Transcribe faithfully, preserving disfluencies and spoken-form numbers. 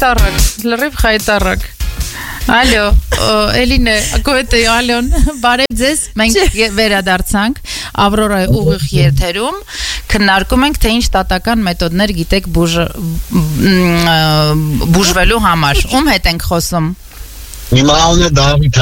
Խայտարակ, լրիվ խայտարակ։ Ալո, Էլինե, գոյտե Ալոն, բարև ձեզ։ Մենք վերադարձանք Ավրորայի ուղիղ եթերում, քննարկում ենք, թե ինչ տատական մեթոդներ գիտեք բուժվելու համար։ Ում հետ ենք խոսում։ Իմ անունը Դավիթ